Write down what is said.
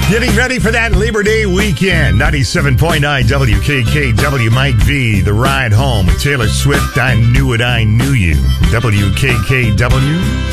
Getting ready for that Labor Day weekend. 97.9 WKKW. Mike V. The Ride Home with Taylor Swift. I Knew It, I Knew You. WKKW.